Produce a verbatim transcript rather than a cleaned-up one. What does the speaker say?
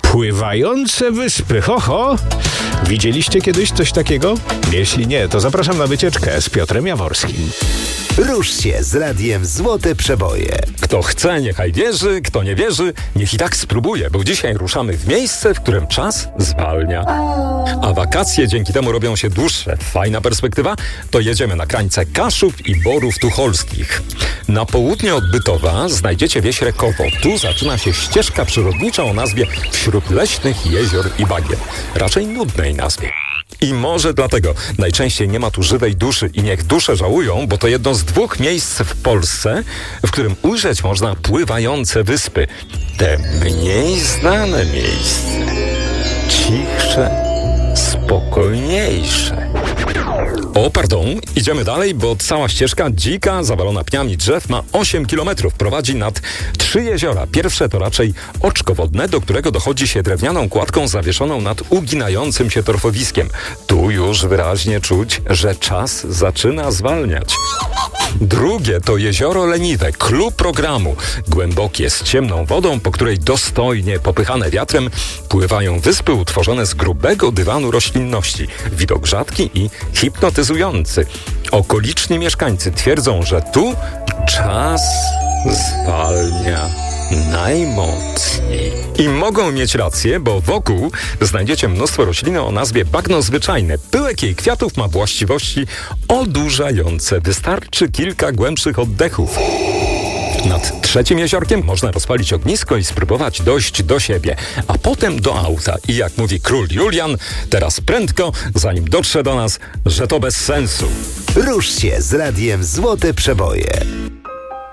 Pływające wyspy, ho, ho! Widzieliście kiedyś coś takiego? Jeśli nie, to zapraszam na wycieczkę z Piotrem Jaworskim. Rusz się z radiem Złote Przeboje. Kto chce, niechaj wierzy, kto nie wierzy, niech i tak spróbuje, bo dzisiaj ruszamy w miejsce, w którym czas zwalnia. A wakacje dzięki temu robią się dłuższe. Fajna perspektywa? To jedziemy na krańce Kaszub i Borów Tucholskich. Na południe od Bytowa znajdziecie wieś Rekowo. Tu zaczyna się ścieżka przyrodnicza o nazwie Wśród leśnych jezior i bagien. Raczej nudnej nazwie. I może dlatego najczęściej nie ma tu żywej duszy i niech dusze żałują, bo to jedno z dwóch miejsc w Polsce, w którym ujrzeć można pływające wyspy. Te mniej znane miejsca. Cichsze, spokojniejsze. O, pardon, idziemy dalej, bo cała ścieżka dzika, zawalona pniami drzew ma osiem kilometrów. Prowadzi nad trzy jeziora. Pierwsze to raczej oczko wodne, do którego dochodzi się drewnianą kładką zawieszoną nad uginającym się torfowiskiem. Tu już wyraźnie czuć, że czas zaczyna zwalniać. Drugie to jezioro Leniwe, clou programu. Głębokie, z ciemną wodą, po której dostojnie popychane wiatrem pływają wyspy utworzone z grubego dywanu roślinności. Widok rzadki i hipnotyzujący. Okoliczni mieszkańcy twierdzą, że tu czas zwalnia najmocniej. I mogą mieć rację, bo wokół znajdziecie mnóstwo rośliny o nazwie bagno zwyczajne. Pyłek jej kwiatów ma właściwości odurzające. Wystarczy kilka głębszych oddechów. Nad trzecim jeziorkiem można rozpalić ognisko i spróbować dojść do siebie, a potem do auta. I jak mówi król Julian, teraz prędko, zanim dotrze do nas, że to bez sensu. Rusz się z radiem Złote Przeboje.